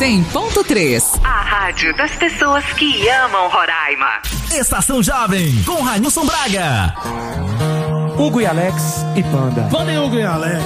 100.3. A rádio das pessoas que amam Roraima. Estação Jovem, com Railson Braga. Hugo e Alex e Panda. Panda e Hugo e Alex.